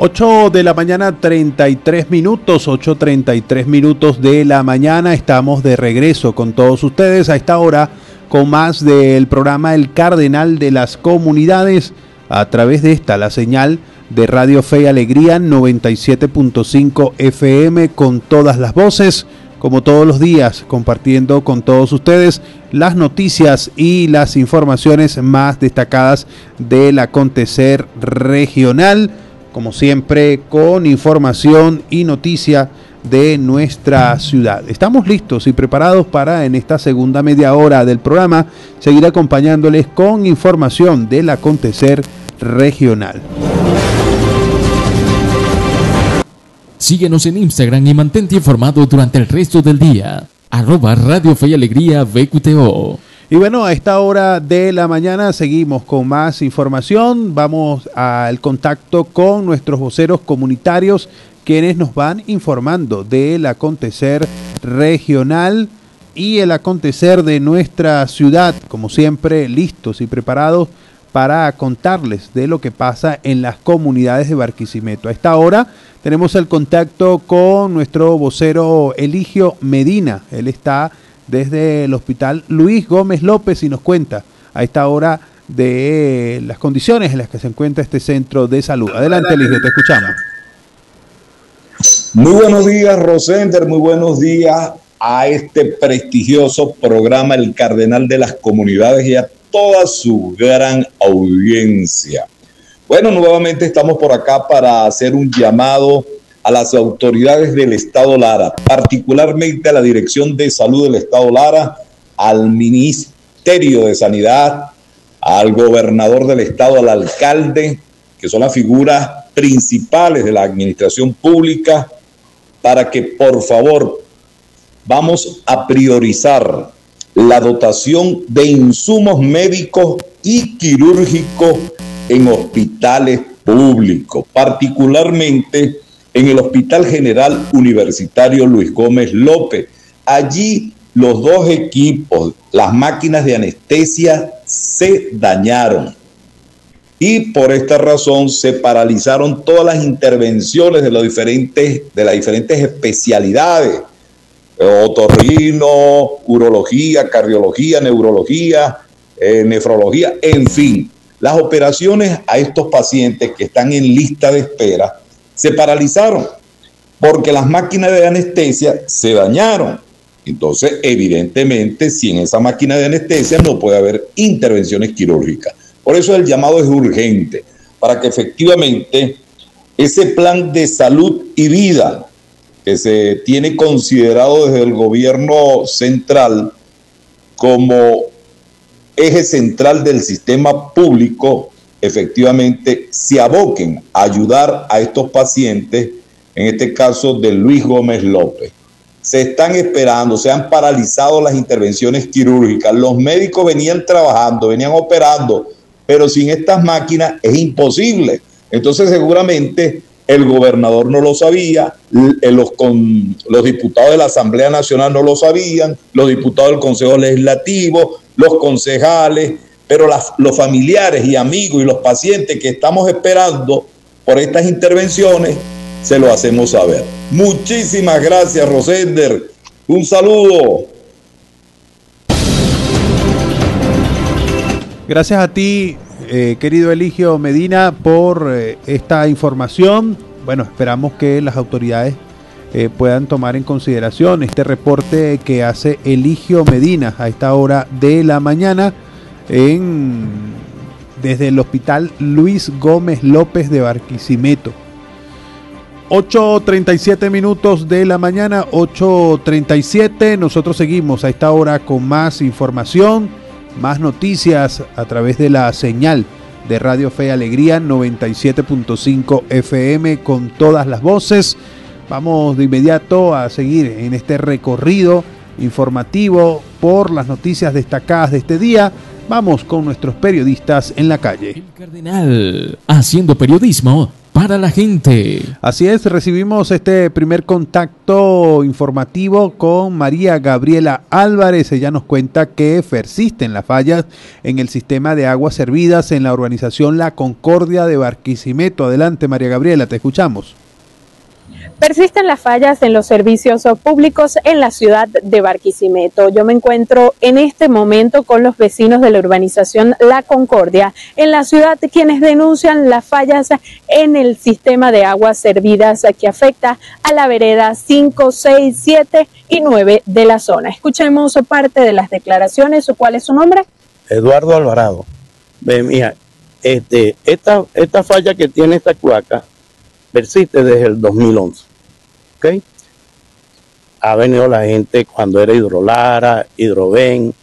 8 de la mañana, 33 minutos, 8:33 minutos de la mañana. Estamos de regreso con todos ustedes a esta hora con más del programa El Cardenal de las Comunidades a través de la señal de Radio Fe y Alegría 97.5 FM con todas las voces, como todos los días, compartiendo con todos ustedes las noticias y las informaciones más destacadas del acontecer regional, como siempre con información y noticia de nuestra ciudad. Estamos listos y preparados para en esta segunda media hora del programa seguir acompañándoles con información del acontecer regional. Síguenos en Instagram y mantente informado durante el resto del día. @Radio Fe y Alegría VQTO. Y bueno, a esta hora de la mañana seguimos con más información. Vamos al contacto con nuestros voceros comunitarios, quienes nos van informando del acontecer regional y el acontecer de nuestra ciudad, como siempre listos y preparados para contarles de lo que pasa en las comunidades de Barquisimeto. A esta hora tenemos el contacto con nuestro vocero Eligio Medina. Él está desde el Hospital Luis Gómez López y nos cuenta a esta hora de las condiciones en las que se encuentra este centro de salud. Adelante, Eligio, te escuchamos. Muy buenos días, Rosender, muy buenos días a este prestigioso programa El Cardenal de las Comunidades y a toda su gran audiencia. Bueno, nuevamente estamos por acá para hacer un llamado a las autoridades del Estado Lara, particularmente a la Dirección de Salud del Estado Lara, al Ministerio de Sanidad, al gobernador del Estado, al alcalde, que son las figuras principales de la administración pública, para que por favor vamos a priorizar la dotación de insumos médicos y quirúrgicos en hospitales públicos, particularmente en el Hospital General Universitario Luis Gómez López. Allí los dos equipos, las máquinas de anestesia, se dañaron. Y por esta razón se paralizaron todas las intervenciones de las diferentes especialidades: otorrino, urología, cardiología, neurología, nefrología, en fin. Las operaciones a estos pacientes que están en lista de espera se paralizaron porque las máquinas de anestesia se dañaron. Entonces, evidentemente, sin esa máquina de anestesia no puede haber intervenciones quirúrgicas. Por eso el llamado es urgente, para que efectivamente ese plan de salud y vida que se tiene considerado desde el gobierno central como eje central del sistema público, efectivamente se aboquen a ayudar a estos pacientes, en este caso de Luis Gómez López. Se están esperando, se han paralizado las intervenciones quirúrgicas. Los médicos venían trabajando, venían operando, pero sin estas máquinas es imposible. Entonces seguramente el gobernador no lo sabía, los diputados de la Asamblea Nacional no lo sabían, los diputados del Consejo Legislativo, los concejales, pero los familiares y amigos y los pacientes que estamos esperando por estas intervenciones, se lo hacemos saber. Muchísimas gracias, Rosender. Un saludo. Gracias a ti, querido Eligio Medina, por esta información. Bueno, esperamos que las autoridades puedan tomar en consideración este reporte que hace Eligio Medina a esta hora de la mañana desde el Hospital Luis Gómez López de Barquisimeto. 8:37 minutos de la mañana, 8:37. Nosotros seguimos a esta hora con más información, más noticias a través de la señal de Radio Fe y Alegría 97.5 FM con todas las voces. Vamos de inmediato a seguir en este recorrido informativo por las noticias destacadas de este día. Vamos con nuestros periodistas en la calle. El Cardenal, haciendo periodismo para para la gente. Así es, recibimos este primer contacto informativo con María Gabriela Álvarez. Ella nos cuenta que persisten las fallas en el sistema de aguas servidas en la urbanización La Concordia de Barquisimeto. Adelante, María Gabriela, te escuchamos. Persisten las fallas en los servicios públicos en la ciudad de Barquisimeto. Yo me encuentro en este momento con los vecinos de la urbanización La Concordia en la ciudad, quienes denuncian las fallas en el sistema de aguas servidas que afecta a la vereda 5, 6, 7 y 9 de la zona. Escuchemos parte de las declaraciones. ¿Cuál es su nombre? Eduardo Alvarado. Mira, esta falla que tiene esta cloaca persiste desde el 2011, ¿ok? Ha venido la gente cuando era Hidrolara, Hidroven,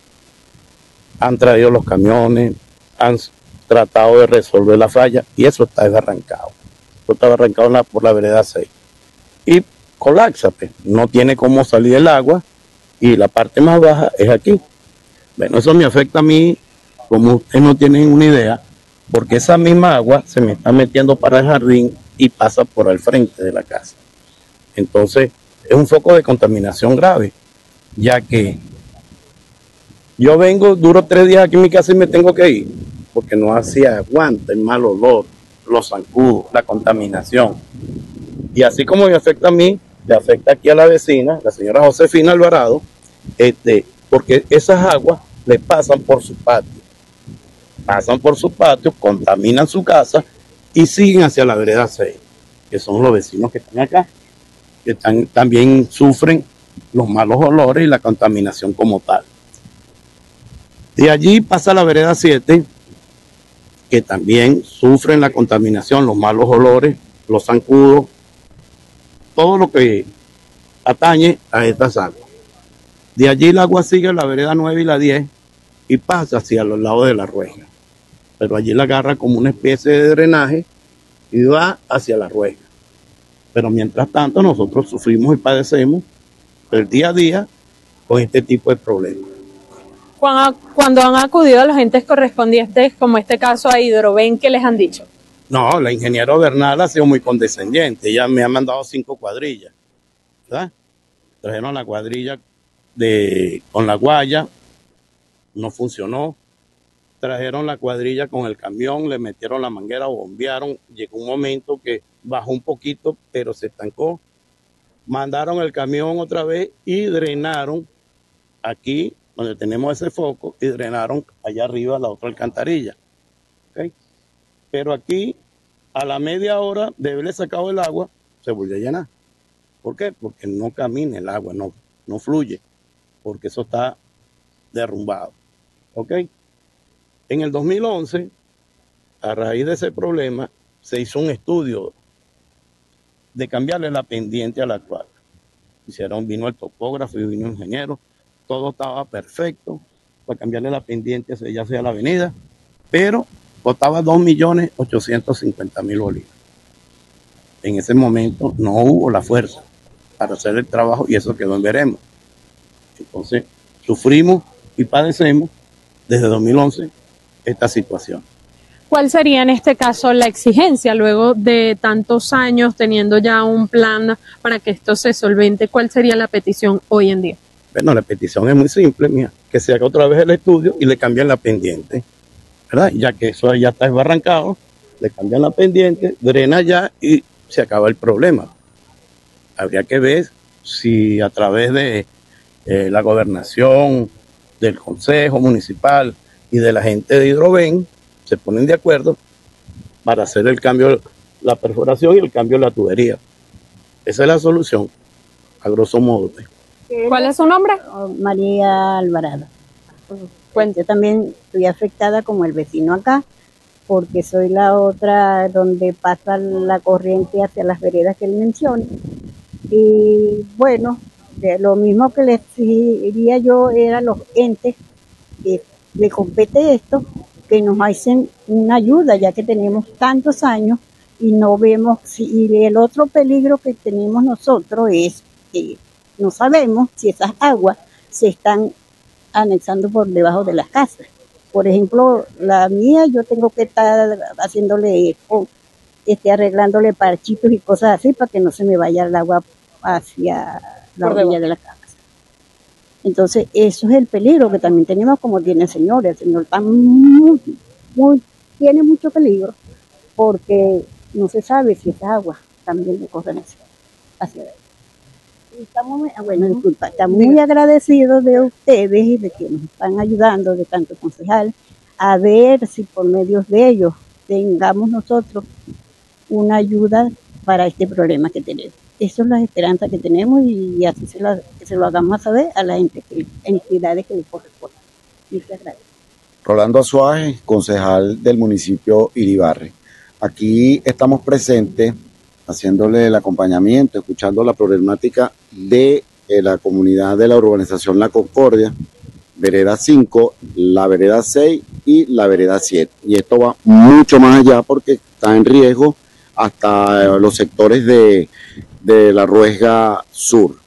han traído los camiones, han tratado de resolver la falla y eso está desbarrancado. Eso está desbarrancado por la vereda 6. Y colapsa, pues, no tiene cómo salir el agua y la parte más baja es aquí. Bueno, eso me afecta a mí, como ustedes no tienen una idea, porque esa misma agua se me está metiendo para el jardín y pasa por el frente de la casa. Entonces, es un foco de contaminación grave, ya que yo vengo, duro 3 días aquí en mi casa y me tengo que ir, porque no hacía aguanta el mal olor, los zancudos, la contaminación. Y así como me afecta a mí, le afecta aquí a la vecina, la señora Josefina Alvarado, porque esas aguas le pasan por su patio. Pasan por su patio, contaminan su casa y siguen hacia la vereda 6, que son los vecinos que están acá, que también sufren los malos olores y la contaminación como tal. De allí pasa la vereda 7, que también sufren la contaminación, los malos olores, los zancudos, todo lo que atañe a estas aguas. De allí el agua sigue la vereda 9 y la 10 y pasa hacia los lados de la Rueja. Pero allí la agarra como una especie de drenaje y va hacia la Rueja. Pero mientras tanto nosotros sufrimos y padecemos el día a día con este tipo de problemas. Cuando han acudido a los entes correspondientes, como este caso a Hidroven, ¿qué les han dicho? No, la ingeniera Bernal ha sido muy condescendiente. Ella me ha mandado 5 cuadrillas, ¿verdad? Trajeron la cuadrilla con la guaya, no funcionó. Trajeron la cuadrilla con el camión, le metieron la manguera, bombearon. Llegó un momento que bajó un poquito, pero se estancó. Mandaron el camión otra vez y drenaron aquí, donde tenemos ese foco, y drenaron allá arriba la otra alcantarilla. ¿Okay? Pero aquí, a la media hora de haberle sacado el agua, se volvió a llenar. ¿Por qué? Porque no camina el agua, no fluye, porque eso está derrumbado. ¿Ok? En el 2011, a raíz de ese problema, se hizo un estudio de cambiarle la pendiente a la cloaca. Vino el topógrafo y vino el ingeniero, todo estaba perfecto para cambiarle la pendiente hacia la avenida, pero costaba 2.850.000 bolívares. En ese momento no hubo la fuerza para hacer el trabajo y eso quedó en veremos. Entonces, sufrimos y padecemos desde 2011 esta situación. ¿Cuál sería en este caso la exigencia luego de tantos años teniendo ya un plan para que esto se solvente? ¿Cuál sería la petición hoy en día? Bueno, la petición es muy simple, mía, que se haga otra vez el estudio y le cambien la pendiente, ¿verdad? Ya que eso ya está desbarrancado, le cambian la pendiente, drena ya y se acaba el problema. Habría que ver si a través de la gobernación, del consejo municipal y de la gente de Hidroven se ponen de acuerdo para hacer el cambio, la perforación y el cambio de la tubería. Esa es la solución, a grosso modo. ¿Cuál es su nombre? María Alvarado. Pues yo también estoy afectada como el vecino acá, porque soy la otra donde pasa la corriente hacia las veredas que él menciona. Y bueno, lo mismo que les diría yo era los entes que le compete esto, que nos hacen una ayuda, ya que tenemos tantos años y no vemos, y el otro peligro que tenemos nosotros es que no sabemos si esas aguas se están anexando por debajo de las casas. Por ejemplo, la mía, yo tengo que estar haciéndole arreglándole parchitos y cosas así para que no se me vaya el agua hacia la orilla de la casa. Entonces, eso es el peligro que también tenemos, como tiene el señor. El señor está tiene mucho peligro porque no se sabe si esa agua también le corre hacia él. Estamos muy agradecidos de ustedes y de que nos están ayudando, de tanto concejal, a ver si por medio de ellos tengamos nosotros una ayuda para este problema que tenemos. Eso es la esperanza que tenemos y así se lo hagamos saber a las entidades que les corresponden. Muchas gracias. Rolando Azuaje, concejal del municipio Iribarren. Aquí estamos presentes haciéndole el acompañamiento, escuchando la problemática de la comunidad de la urbanización La Concordia, vereda 5, la vereda 6 y la vereda 7. Y esto va mucho más allá porque está en riesgo hasta los sectores de la Ruesga Sur.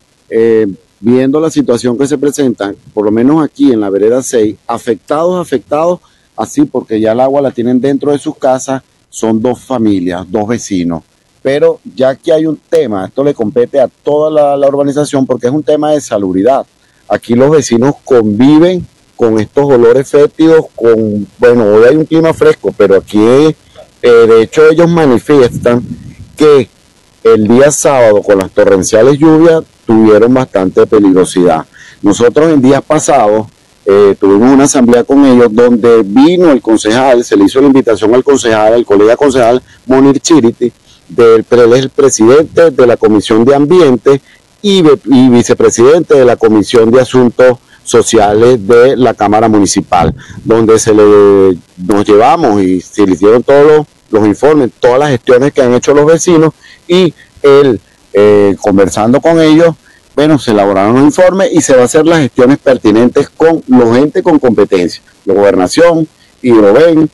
Viendo la situación que se presenta, por lo menos aquí en la vereda 6, afectados, así porque ya el agua la tienen dentro de sus casas, son 2 familias, 2 vecinos. Pero ya que hay un tema, esto le compete a toda la urbanización porque es un tema de salubridad. Aquí los vecinos conviven con estos olores fétidos, hoy hay un clima fresco, pero aquí de hecho ellos manifiestan que el día sábado con las torrenciales lluvias tuvieron bastante peligrosidad. Nosotros en días pasados tuvimos una asamblea con ellos donde vino el concejal, se le hizo la invitación al concejal, al colega concejal Monir Chiriti, él es el presidente de la Comisión de Ambiente y vicepresidente de la Comisión de Asuntos Sociales de la Cámara Municipal, donde nos llevamos y se le hicieron todos los informes, todas las gestiones que han hecho los vecinos y él, conversando con ellos, se elaboraron un informe y se va a hacer las gestiones pertinentes con los entes con competencia, la gobernación, Hidroven,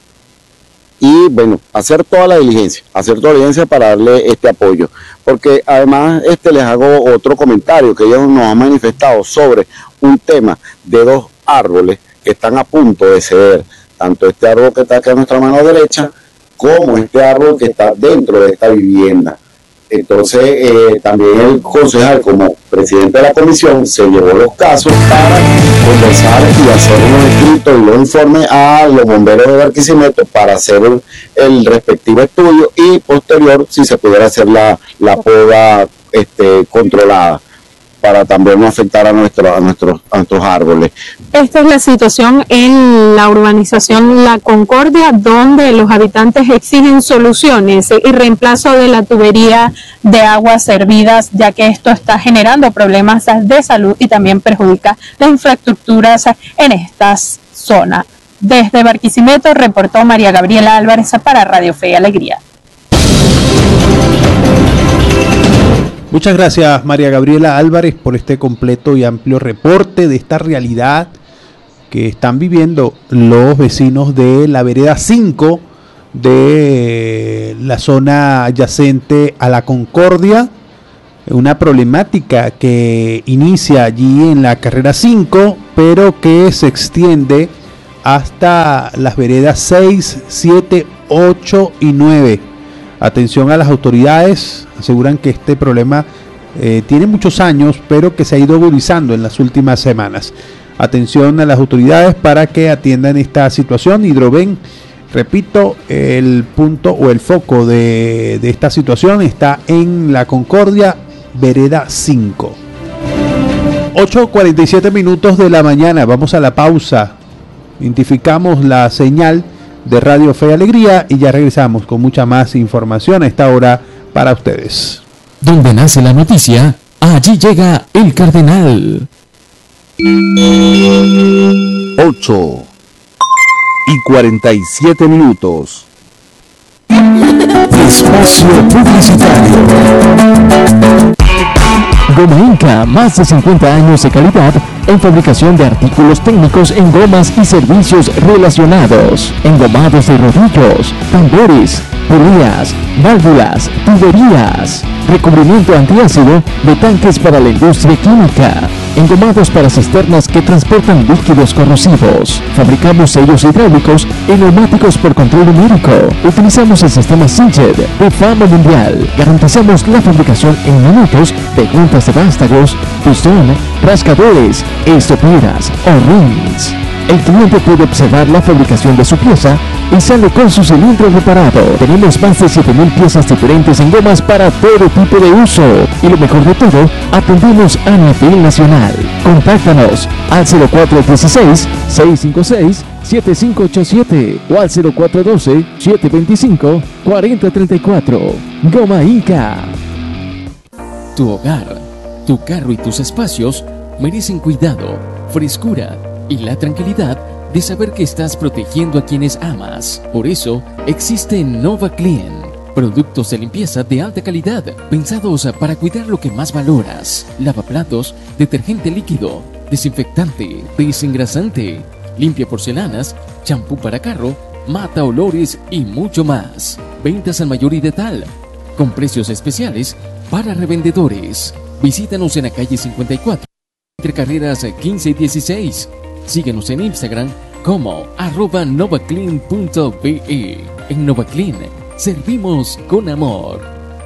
y hacer toda la diligencia para darle este apoyo, porque además les hago otro comentario que ellos nos han manifestado sobre un tema de 2 árboles que están a punto de ceder, tanto este árbol que está acá a nuestra mano derecha como este árbol que está dentro de esta vivienda. Entonces también el concejal como presidente de la comisión se llevó los casos para conversar y hacer unos escritos y los informes a los bomberos de Barquisimeto para hacer el respectivo estudio y posterior si se pudiera hacer la poda controlada para también no afectar a nuestros árboles. Esta es la situación en la urbanización La Concordia, donde los habitantes exigen soluciones y reemplazo de la tubería de aguas servidas, ya que esto está generando problemas de salud y también perjudica las infraestructuras en estas zonas. Desde Barquisimeto reportó María Gabriela Álvarez para Radio Fe y Alegría. Muchas gracias, María Gabriela Álvarez, por este completo y amplio reporte de esta realidad que están viviendo los vecinos de la vereda 5 de la zona adyacente a La Concordia. Una problemática que inicia allí en la carrera 5, pero que se extiende hasta las veredas 6, 7, 8 y 9. Atención a las autoridades, aseguran que este problema tiene muchos años, pero que se ha ido agudizando en las últimas semanas. Atención a las autoridades para que atiendan esta situación. Hidroven, repito, el punto o el foco de esta situación está en La Concordia, vereda 5. 8:47 minutos de la mañana, vamos a la pausa. Identificamos la señal de Radio Fe y Alegría y ya regresamos con mucha más información a esta hora para ustedes. Donde nace la noticia, allí llega el Cardenal. 8:47. Espacio publicitario. Goma Inca, más de 50 años de calidad en fabricación de artículos técnicos en gomas y servicios relacionados, engomados de rodillos, tambores, polías, válvulas, tuberías, recubrimiento antiácido de tanques para la industria química, engomados para cisternas que transportan líquidos corrosivos. Fabricamos sellos hidráulicos y neumáticos por control numérico. Utilizamos el sistema Sinched de fama mundial. Garantizamos la fabricación en minutos de juntas de vástagos, pistón, rascadores, estoperas o rings. El cliente puede observar la fabricación de su pieza y sale con su cilindro reparado. Tenemos más de 7,000 piezas diferentes en gomas para todo tipo de uso. Y lo mejor de todo, atendemos a nivel nacional. Contáctanos al 0416-656-7587 o al 0412-725-4034. Goma Inca. Tu hogar, tu carro y tus espacios merecen cuidado, frescura y la tranquilidad de saber que estás protegiendo a quienes amas. Por eso existe Nova Clean, productos de limpieza de alta calidad, pensados para cuidar lo que más valoras: lavaplatos, detergente líquido, desinfectante, desengrasante, limpia porcelanas, champú para carro, mata olores y mucho más. Ventas al mayor y de tal, con precios especiales para revendedores. Visítanos en la calle 54, entre carreras 15 y 16. Síguenos en Instagram como @novaclean.be. En NovaClean servimos con amor.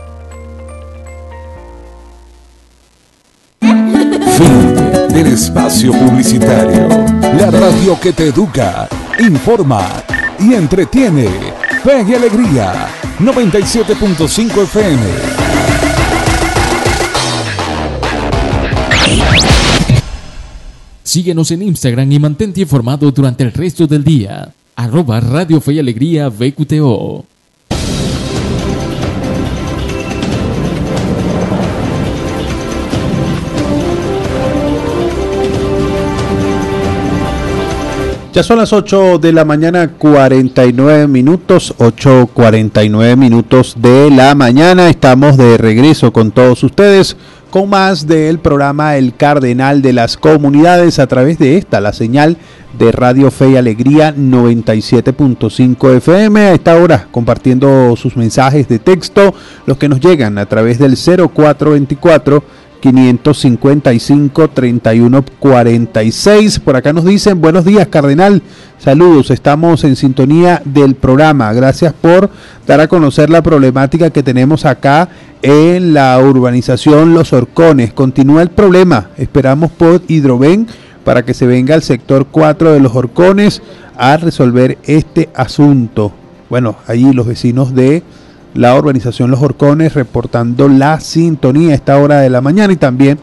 Fin del espacio publicitario. La radio que te educa, informa y entretiene. Fe y Alegría, 97.5 FM. Síguenos en Instagram y mantente informado durante el resto del día. @Radio Fe y Alegría VQTO. Ya son las 8 de la mañana, 49 minutos, 8:49 minutos de la mañana. Estamos de regreso con todos ustedes con más del programa El Cardenal de las Comunidades a través de esta, la señal de Radio Fe y Alegría 97.5 FM. A esta hora compartiendo sus mensajes de texto, los que nos llegan a través del 0424-555-3146. Por acá nos dicen: buenos días, Cardenal, saludos, estamos en sintonía del programa, gracias por dar a conocer la problemática que tenemos acá en la urbanización Los Horcones. Continúa el problema, esperamos por Hidroven para que se venga al sector 4 de Los Horcones a resolver este asunto. Bueno, allí los vecinos de la urbanización Los Horcones reportando la sintonía a esta hora de la mañana y también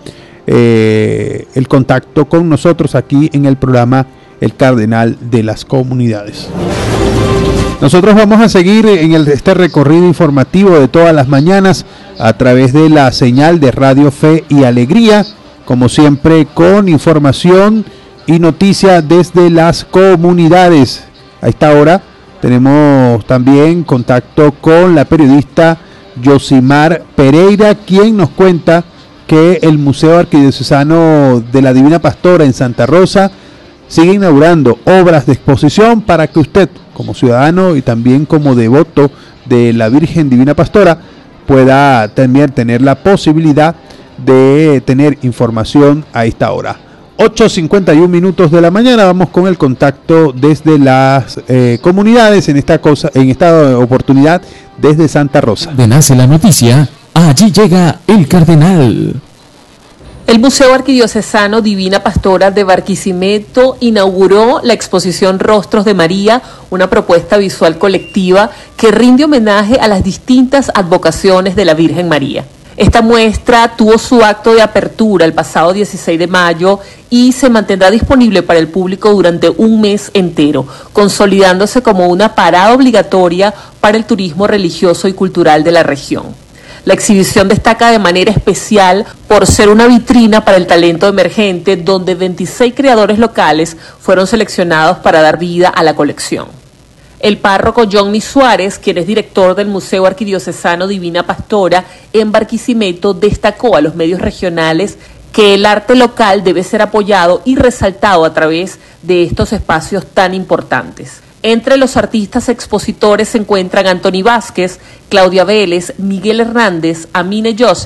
el contacto con nosotros aquí en el programa El Cardenal de las Comunidades. Nosotros vamos a seguir en este recorrido informativo de todas las mañanas a través de la señal de Radio Fe y Alegría, como siempre con información y noticias desde las comunidades. A esta hora tenemos también contacto con la periodista Yosimar Pereira, quien nos cuenta que el Museo Arquidiocesano de la Divina Pastora en Santa Rosa sigue inaugurando obras de exposición para que usted, como ciudadano y también como devoto de la Virgen Divina Pastora, pueda también tener la posibilidad de tener información a esta hora. 8:51 minutos de la mañana, vamos con el contacto desde las comunidades, en esta oportunidad desde Santa Rosa. De nace la noticia, allí llega el Cardenal. El Museo Arquidiocesano Divina Pastora de Barquisimeto inauguró la exposición Rostros de María, una propuesta visual colectiva que rinde homenaje a las distintas advocaciones de la Virgen María. Esta muestra tuvo su acto de apertura el pasado 16 de mayo y se mantendrá disponible para el público durante un mes entero, consolidándose como una parada obligatoria para el turismo religioso y cultural de la región. La exhibición destaca de manera especial por ser una vitrina para el talento emergente, donde 26 creadores locales fueron seleccionados para dar vida a la colección. El párroco Johnny Suárez, quien es director del Museo Arquidiocesano Divina Pastora en Barquisimeto, destacó a los medios regionales que el arte local debe ser apoyado y resaltado a través de estos espacios tan importantes. Entre los artistas expositores se encuentran Anthony Vázquez, Claudia Vélez, Miguel Hernández, Amine Joseph,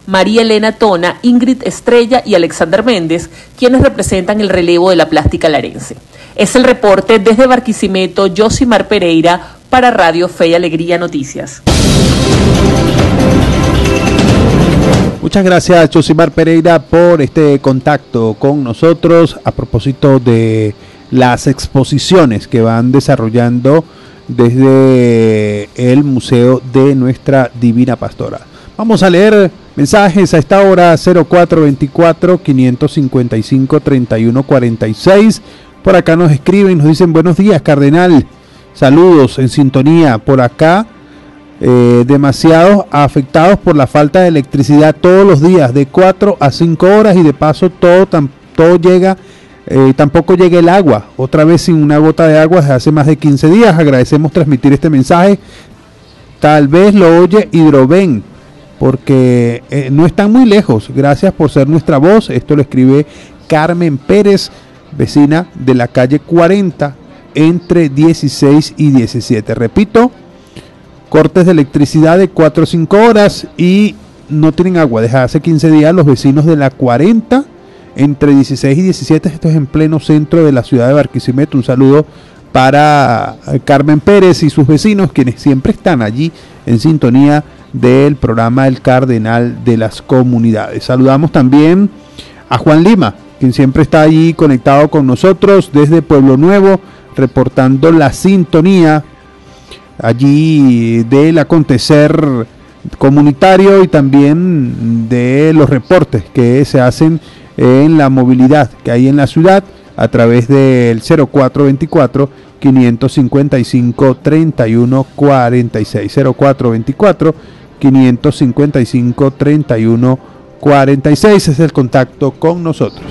María Elena Tona, Ingrid Estrella y Alexander Méndez, quienes representan el relevo de la plástica larense. Es el reporte desde Barquisimeto, Josimar Pereira, para Radio Fe y Alegría Noticias. Muchas gracias, Josimar Pereira, por este contacto con nosotros a propósito de las exposiciones que van desarrollando desde el Museo de Nuestra Divina Pastora. Vamos a leer mensajes a esta hora. 0424-555-3146. Por acá nos escriben, nos dicen: buenos días, cardenal, saludos, en sintonía. Por acá, demasiados afectados por la falta de electricidad todos los días, de 4 a 5 horas, y de paso todo llega. Tampoco llega el agua, otra vez sin una gota de agua desde hace más de 15 días. Agradecemos transmitir este mensaje. Tal vez lo oye Hidroven, porque no están muy lejos. Gracias por ser nuestra voz. Esto lo escribe Carmen Pérez, vecina de la calle 40, entre 16 y 17. Repito, cortes de electricidad de 4 a 5 horas y no tienen agua desde hace 15 días los vecinos de la 40, entre 16 y 17, esto es en pleno centro de la ciudad de Barquisimeto. Un saludo para Carmen Pérez y sus vecinos, quienes siempre están allí en sintonía del programa El Cardenal de las Comunidades. Saludamos también a Juan Lima, quien siempre está allí conectado con nosotros desde Pueblo Nuevo, reportando la sintonía allí del acontecer comunitario y también de los reportes que se hacen en la movilidad que hay en la ciudad a través del 0424-555-3146. 0424-555-3146 es el contacto con nosotros.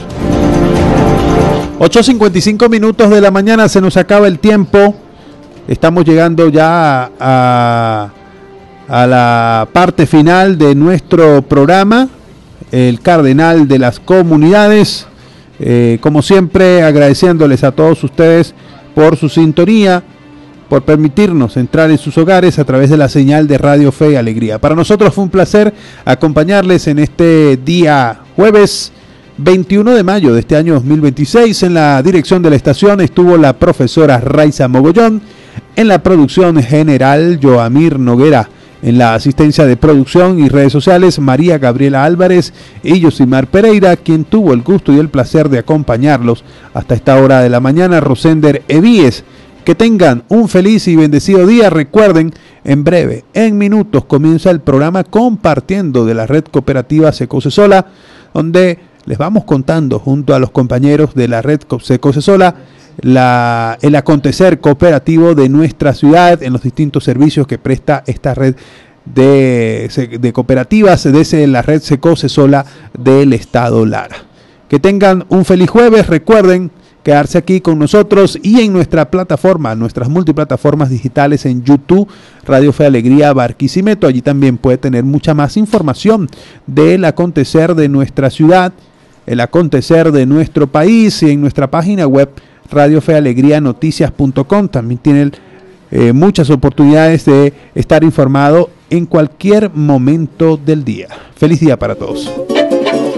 8:55 minutos de la mañana, se nos acaba el tiempo. Estamos llegando ya a la parte final de nuestro programa, El Cardenal de las Comunidades. Como siempre, agradeciéndoles a todos ustedes por su sintonía, por permitirnos entrar en sus hogares a través de la señal de Radio Fe y Alegría. Para nosotros fue un placer acompañarles en este día jueves 21 de mayo de este año 2026. En la dirección de la estación estuvo la profesora Raiza Mogollón, en la producción general Joamir Noguera, en la asistencia de producción y redes sociales María Gabriela Álvarez y Josimar Pereira, quien tuvo el gusto y el placer de acompañarlos hasta esta hora de la mañana, Rosender Evíes. Que tengan un feliz y bendecido día. Recuerden, en breve, en minutos, comienza el programa Compartiendo de la Red Cooperativa Secocesola, donde les vamos contando junto a los compañeros de la Red Secocesola el acontecer cooperativo de nuestra ciudad en los distintos servicios que presta esta red de cooperativas desde la Red Secocesola del Estado Lara. Que tengan un feliz jueves. Recuerden quedarse aquí con nosotros y en nuestra plataforma, nuestras multiplataformas digitales en YouTube, Radio Fe Alegría Barquisimeto. Allí también puede tener mucha más información del acontecer de nuestra ciudad, el acontecer de nuestro país, y en nuestra página web radiofealegrianoticias.com también tienen muchas oportunidades de estar informado en cualquier momento del día. Feliz día para todos.